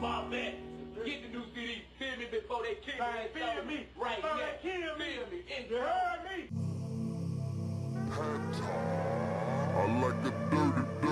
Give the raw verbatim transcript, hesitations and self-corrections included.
Bob back. Get the new C D. Feel me before they kill me. Feel me. Right Before now. they kill me. Feel me. You heard me? I like a dirty